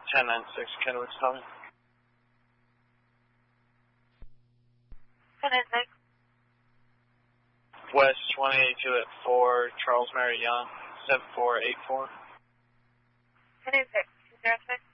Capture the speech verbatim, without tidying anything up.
ten nine six, Kenwood's coming. ten nine six. West one eighty-two at four, Charles Mary Young, seven four eight four. ten nine six, two zero six.